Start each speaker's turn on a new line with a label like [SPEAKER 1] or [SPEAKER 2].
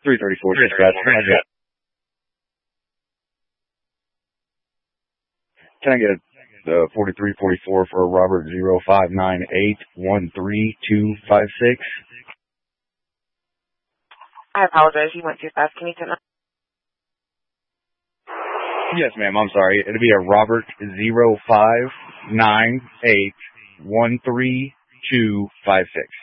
[SPEAKER 1] 334 dispatch. Can I get 4344 for Robert 0598-13256?
[SPEAKER 2] I apologize. You went too fast. Can you turn that?
[SPEAKER 1] Yes, ma'am. I'm sorry. It'll be a Robert 0598-13256.